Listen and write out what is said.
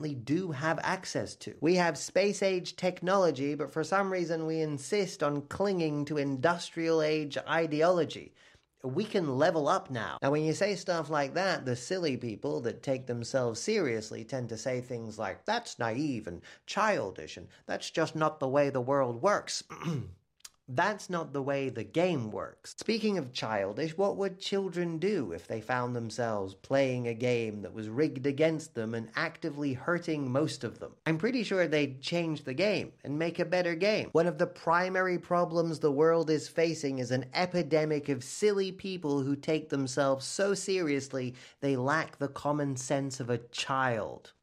currently do have access to. We have space-age technology, but for some reason we insist on clinging to industrial-age ideology. We can level up now. Now, when you say stuff like that, the silly people that take themselves seriously tend to say things like, that's naive and childish, and that's just not the way the world works. That's not the way the game works. Speaking of childish, what would children do if they found themselves playing a game that was rigged against them and actively hurting most of them? I'm pretty sure they'd change the game and make a better game. One of the primary problems the world is facing is an epidemic of silly people who take themselves so seriously they lack the common sense of a child.